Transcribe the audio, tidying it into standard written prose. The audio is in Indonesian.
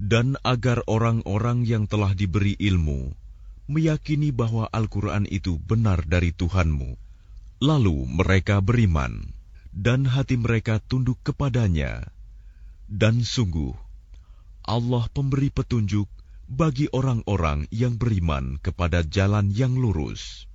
dan agar orang-orang yang telah diberi ilmu meyakini bahwa Al-Quran itu benar dari Tuhanmu. Lalu mereka beriman, dan hati mereka tunduk kepadanya. Dan sungguh, Allah pemberi petunjuk bagi orang-orang yang beriman kepada jalan yang lurus.